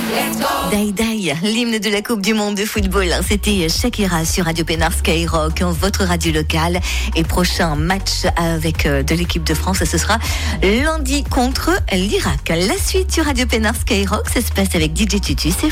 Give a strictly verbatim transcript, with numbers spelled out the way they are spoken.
Dai Dai, l'hymne de la Coupe du Monde de football. C'était Shakira sur Radio Pénard Skyrock, votre radio locale. Et prochain match avec de l'équipe de France, ce sera lundi contre l'Irak. La suite sur Radio Pénard Skyrock, ça se passe avec D J Tutu. C'est